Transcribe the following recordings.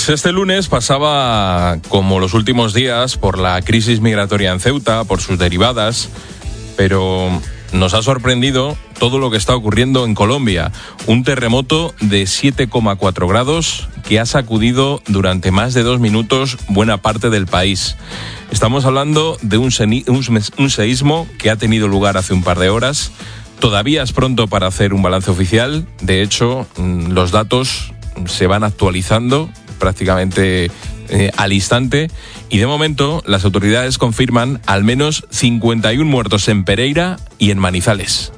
Pues este lunes pasaba, como los últimos días, por la crisis migratoria en Ceuta, por sus derivadas, pero nos ha sorprendido todo lo que está ocurriendo en Colombia. Un terremoto de 7,4 grados que ha sacudido durante más de 2 minutos buena parte del país. Estamos hablando de un seísmo que ha tenido lugar hace un par de horas. Todavía es pronto para hacer un balance oficial. De hecho, los datos se van actualizando prácticamente al instante, y de momento las autoridades confirman al menos 51 muertos en Pereira y en Manizales.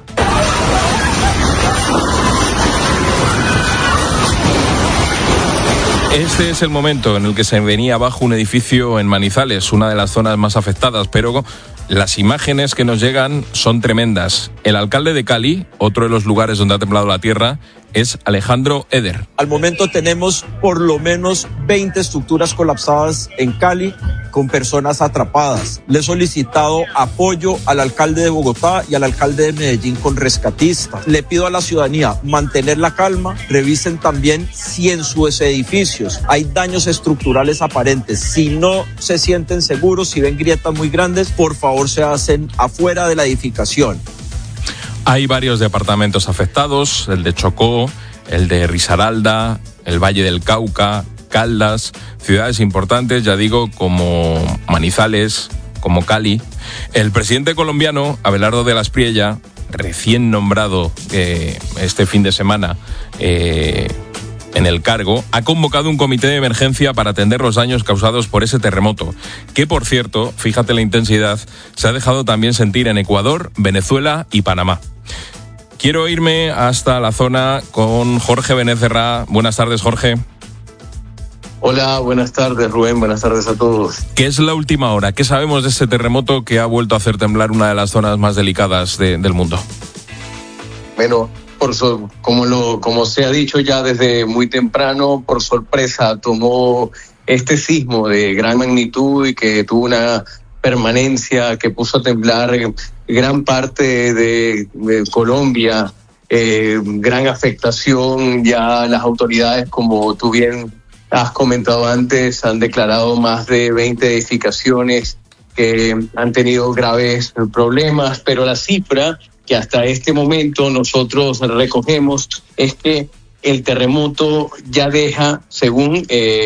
Este es el momento en el que se venía abajo un edificio en Manizales, una de las zonas más afectadas, pero las imágenes que nos llegan son tremendas. El alcalde de Cali, otro de los lugares donde ha temblado la tierra, es Alejandro Eder. Al momento tenemos por lo menos 20 estructuras colapsadas en Cali con personas atrapadas. Le he solicitado apoyo al alcalde de Bogotá y al alcalde de Medellín con rescatistas. Le pido a la ciudadanía mantener la calma, revisen también si en sus edificios hay daños estructurales aparentes. Si no se sienten seguros, si ven grietas muy grandes, por favor se hacen afuera de la edificación. Hay varios departamentos afectados, el de Chocó, el de Risaralda, el Valle del Cauca, Caldas, ciudades importantes, ya digo, como Manizales, como Cali. El presidente colombiano, Abelardo de la Espriella, recién nombrado este fin de semana en el cargo, ha convocado un comité de emergencia para atender los daños causados por ese terremoto, que por cierto, fíjate la intensidad, se ha dejado también sentir en Ecuador, Venezuela y Panamá. Quiero irme hasta la zona con Jorge Benécerra. Buenas tardes, Jorge. Hola, buenas tardes, Rubén, buenas tardes a todos. ¿Qué es la última hora? ¿Qué sabemos de este terremoto que ha vuelto a hacer temblar una de las zonas más delicadas del mundo? Bueno, como se ha dicho ya desde muy temprano, por sorpresa tomó este sismo de gran magnitud y que tuvo una permanencia que puso a temblar gran parte de Colombia, gran afectación. Ya las autoridades, como tú bien has comentado antes, han declarado más de 20 edificaciones que han tenido graves problemas, pero la cifra que hasta este momento nosotros recogemos es que el terremoto ya deja, según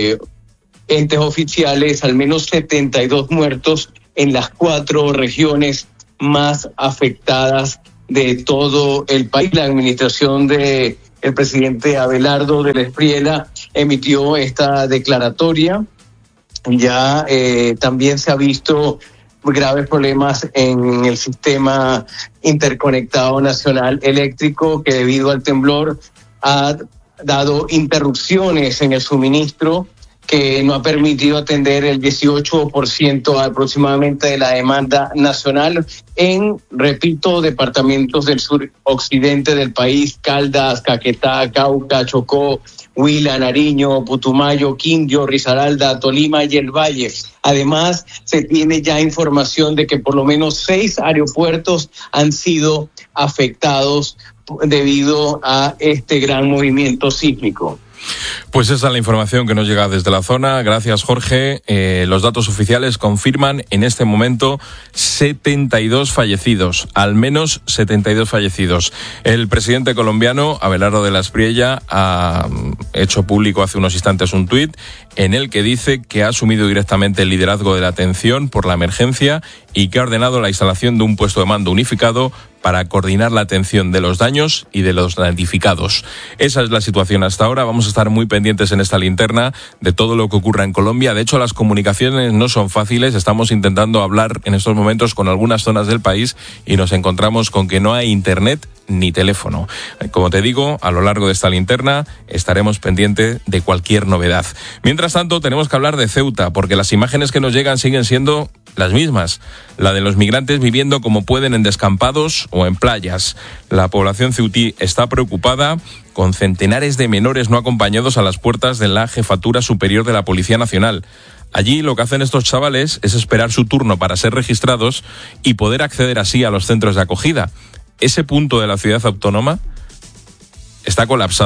entes oficiales, al menos 72 muertos en las 4 regiones más afectadas de todo el país. La administración del presidente Abelardo de la Espriella emitió esta declaratoria. Ya también se ha visto graves problemas en el sistema interconectado nacional eléctrico, que debido al temblor ha dado interrupciones en el suministro, que no ha permitido atender el 18% aproximadamente de la demanda nacional en, repito, departamentos del suroccidente del país: Caldas, Caquetá, Cauca, Chocó, Huila, Nariño, Putumayo, Quindío, Risaralda, Tolima y el Valle. Además, se tiene ya información de que por lo menos 6 aeropuertos han sido afectados debido a este gran movimiento sísmico. Pues esa es la información que nos llega desde la zona. Gracias, Jorge. Los datos oficiales confirman en este momento 72 fallecidos, al menos 72 fallecidos. El presidente colombiano, Abelardo de la Espriella, ha hecho público hace unos instantes un tuit en el que dice que ha asumido directamente el liderazgo de la atención por la emergencia y que ha ordenado la instalación de un puesto de mando unificado para coordinar la atención de los daños y de los damnificados. Esa es la situación hasta ahora. Vamos a estar muy pendientes en esta linterna de todo lo que ocurra en Colombia. De hecho, las comunicaciones no son fáciles. Estamos intentando hablar en estos momentos con algunas zonas del país y nos encontramos con que no hay internet ni teléfono. Como te digo, a lo largo de esta linterna estaremos pendientes de cualquier novedad. Mientras tanto, tenemos que hablar de Ceuta, porque las imágenes que nos llegan siguen siendo las mismas. La de los migrantes viviendo como pueden en descampados o en playas. La población ceutí está preocupada, con centenares de menores no acompañados a las puertas de la Jefatura Superior de la Policía Nacional. Allí lo que hacen estos chavales es esperar su turno para ser registrados y poder acceder así a los centros de acogida. Ese punto de la ciudad autónoma está colapsado.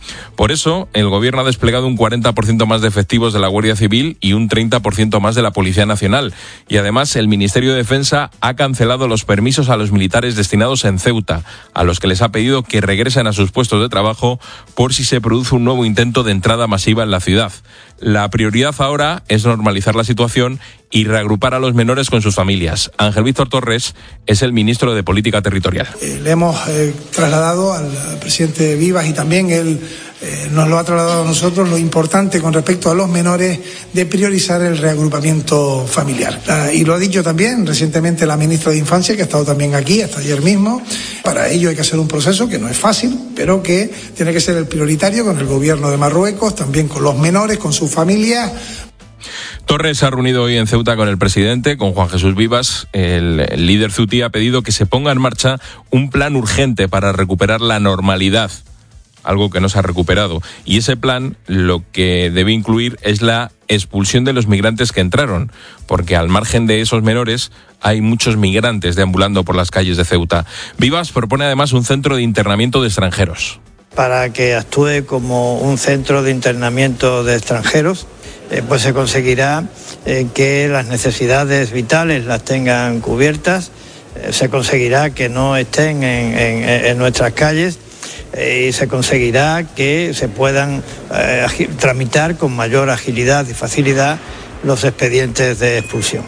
Por eso, el Gobierno ha desplegado un 40% más de efectivos de la Guardia Civil y un 30% más de la Policía Nacional. Y además, el Ministerio de Defensa ha cancelado los permisos a los militares destinados en Ceuta, a los que les ha pedido que regresen a sus puestos de trabajo por si se produce un nuevo intento de entrada masiva en la ciudad. La prioridad ahora es normalizar la situación y reagrupar a los menores con sus familias. Ángel Víctor Torres es el ministro de Política Territorial. Le hemos trasladado al presidente Vivas y también él nos lo ha trasladado a nosotros lo importante con respecto a los menores de priorizar el reagrupamiento familiar. Y lo ha dicho también recientemente la ministra de Infancia, que ha estado también aquí hasta ayer mismo. Para ello hay que hacer un proceso que no es fácil, pero que tiene que ser el prioritario con el gobierno de Marruecos, también con los menores, con sus familias. Torres se ha reunido hoy en Ceuta con el presidente, con Juan Jesús Vivas. El líder ceutí ha pedido que se ponga en marcha un plan urgente para recuperar la normalidad, algo que no se ha recuperado. Y ese plan lo que debe incluir es la expulsión de los migrantes que entraron, porque al margen de esos menores hay muchos migrantes deambulando por las calles de Ceuta. Vivas propone además un centro de internamiento de extranjeros. Para que actúe como un centro de internamiento de extranjeros, pues se conseguirá que las necesidades vitales las tengan cubiertas, se conseguirá que no estén en nuestras calles y se conseguirá que se puedan tramitar con mayor agilidad y facilidad los expedientes de expulsión.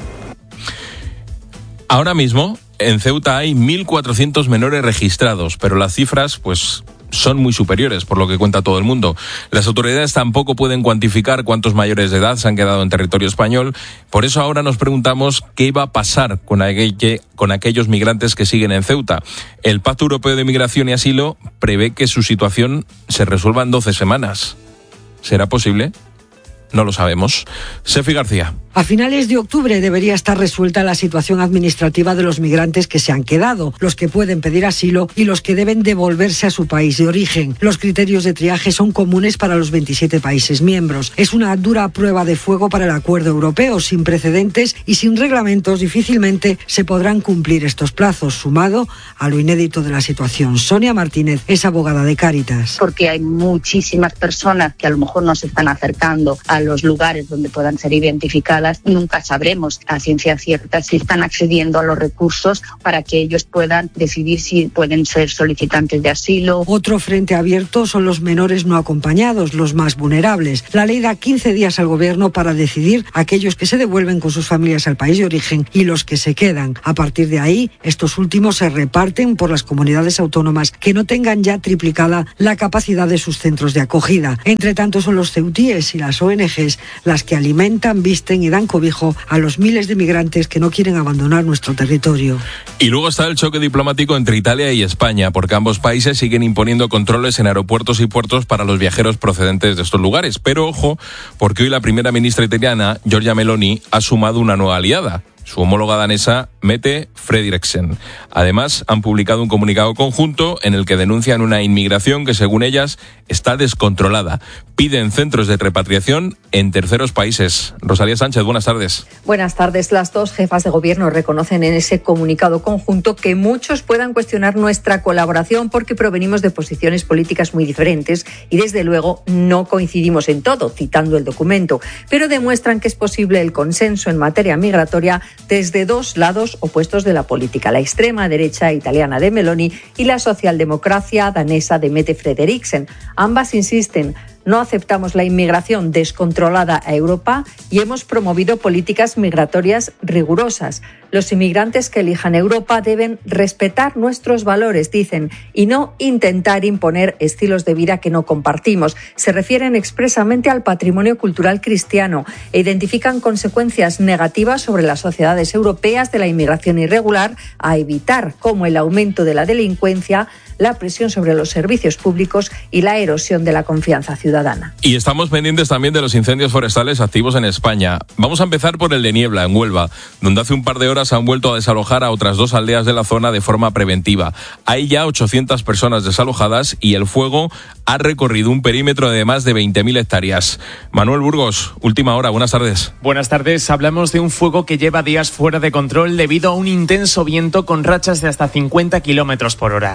Ahora mismo en Ceuta hay 1.400 menores registrados, pero las cifras son muy superiores, por lo que cuenta todo el mundo. Las autoridades tampoco pueden cuantificar cuántos mayores de edad se han quedado en territorio español. Por eso ahora nos preguntamos qué va a pasar con aquellos migrantes que siguen en Ceuta. El Pacto Europeo de Migración y Asilo prevé que su situación se resuelva en 12 semanas. ¿Será posible? No lo sabemos. Sefi García. A finales de octubre debería estar resuelta la situación administrativa de los migrantes que se han quedado, los que pueden pedir asilo y los que deben devolverse a su país de origen. Los criterios de triaje son comunes para los 27 países miembros. Es una dura prueba de fuego para el acuerdo europeo, sin precedentes y sin reglamentos. Difícilmente se podrán cumplir estos plazos, sumado a lo inédito de la situación. Sonia Martínez es abogada de Cáritas. Porque hay muchísimas personas que a lo mejor no se están acercando a los lugares donde puedan ser identificadas. Nunca sabremos a ciencia cierta si están accediendo a los recursos para que ellos puedan decidir si pueden ser solicitantes de asilo. Otro frente abierto son los menores no acompañados, los más vulnerables. La ley da 15 días al gobierno para decidir aquellos que se devuelven con sus familias al país de origen y los que se quedan. A partir de ahí, estos últimos se reparten por las comunidades autónomas que no tengan ya triplicada la capacidad de sus centros de acogida. Entre tanto, son los ceutíes y las ONGs las que alimentan, visten y dan cobijo a los miles de migrantes que no quieren abandonar nuestro territorio. Y luego está el choque diplomático entre Italia y España, porque ambos países siguen imponiendo controles en aeropuertos y puertos para los viajeros procedentes de estos lugares. Pero ojo, porque hoy la primera ministra italiana, Giorgia Meloni, ha sumado una nueva aliada, su homóloga danesa, Mette Frederiksen. Además, han publicado un comunicado conjunto en el que denuncian una inmigración que, según ellas, está descontrolada. Piden centros de repatriación en terceros países. Rosalía Sánchez, buenas tardes. Buenas tardes. Las dos jefas de gobierno reconocen en ese comunicado conjunto que muchos puedan cuestionar nuestra colaboración porque provenimos de posiciones políticas muy diferentes y, desde luego, no coincidimos en todo, citando el documento, pero demuestran que es posible el consenso en materia migratoria desde dos lados opuestos de la política, la extrema derecha italiana de Meloni y la socialdemocracia danesa de Mette Frederiksen. Ambas insisten: no aceptamos la inmigración descontrolada a Europa y hemos promovido políticas migratorias rigurosas. Los inmigrantes que elijan Europa deben respetar nuestros valores, dicen, y no intentar imponer estilos de vida que no compartimos. Se refieren expresamente al patrimonio cultural cristiano e identifican consecuencias negativas sobre las sociedades europeas de la inmigración irregular a evitar, como el aumento de la delincuencia, la presión sobre los servicios públicos y la erosión de la confianza ciudadana. Y estamos pendientes también de los incendios forestales activos en España. Vamos a empezar por el de Niebla, en Huelva, donde hace un par de horas han vuelto a desalojar a otras 2 aldeas de la zona de forma preventiva. Hay ya 800 personas desalojadas y el fuego ha recorrido un perímetro de más de 20.000 hectáreas. Manuel Burgos, última hora, buenas tardes. Buenas tardes, hablamos de un fuego que lleva días fuera de control debido a un intenso viento con rachas de hasta 50 kilómetros por hora. El humo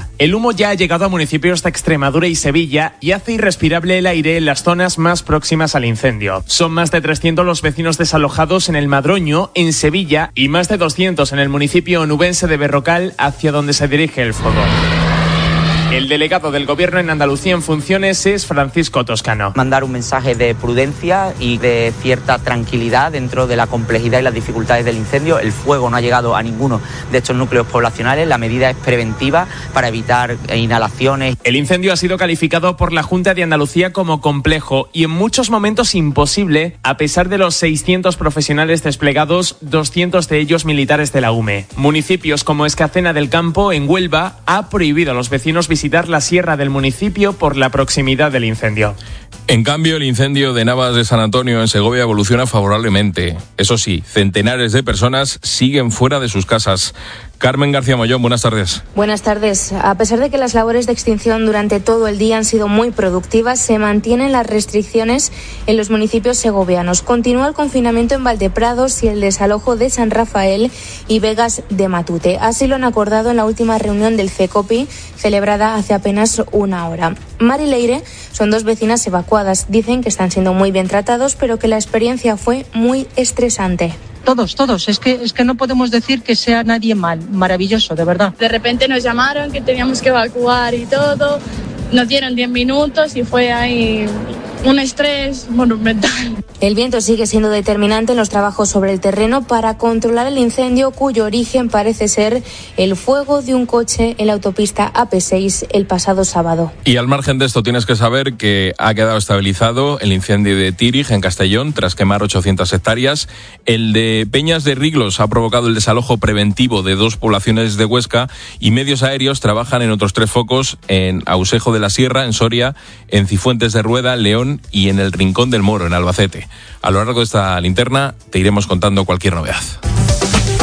humo ya ha llegado a municipios de Extremadura y Sevilla y hace irrespirable el aire en las zonas más próximas al incendio. Son más de 300 los vecinos desalojados en el Madroño, en Sevilla, y más de 200 en el municipio onubense de Berrocal, hacia donde se dirige el fuego. El delegado del Gobierno en Andalucía en funciones es Francisco Toscano. Mandar un mensaje de prudencia y de cierta tranquilidad dentro de la complejidad y las dificultades del incendio. El fuego no ha llegado a ninguno de estos núcleos poblacionales. La medida es preventiva para evitar inhalaciones. El incendio ha sido calificado por la Junta de Andalucía como complejo y en muchos momentos imposible, a pesar de los 600 profesionales desplegados, 200 de ellos militares de la UME. Municipios como Escacena del Campo, en Huelva, ha prohibido a los vecinos visitar la sierra del municipio por la proximidad del incendio. En cambio, el incendio de Navas de San Antonio en Segovia evoluciona favorablemente. Eso sí, centenares de personas siguen fuera de sus casas. Carmen García Mollón, buenas tardes. Buenas tardes. A pesar de que las labores de extinción durante todo el día han sido muy productivas, se mantienen las restricciones en los municipios segovianos. Continúa el confinamiento en Valdeprados y el desalojo de San Rafael y Vegas de Matute. Así lo han acordado en la última reunión del CECOPI, celebrada hace apenas una hora. Mar y Leire son dos vecinas evacuadas. Dicen que están siendo muy bien tratados, pero que la experiencia fue muy estresante. Todos. Es que no podemos decir que sea nadie mal. Maravilloso, de verdad. De repente nos llamaron que teníamos que evacuar y todo. Nos dieron 10 minutos y fue ahí un estrés monumental. El viento sigue siendo determinante en los trabajos sobre el terreno para controlar el incendio, cuyo origen parece ser el fuego de un coche en la autopista AP6 el pasado sábado. Y al margen de esto tienes que saber que ha quedado estabilizado el incendio de Tírig en Castellón tras quemar 800 hectáreas. El de Peñas de Riglos ha provocado el desalojo preventivo de 2 poblaciones de Huesca y medios aéreos trabajan en otros 3 focos en Ausejo de la Sierra, en Soria, en Cifuentes de Rueda, León y en el Rincón del Moro, en Albacete. A lo largo de esta linterna te iremos contando cualquier novedad.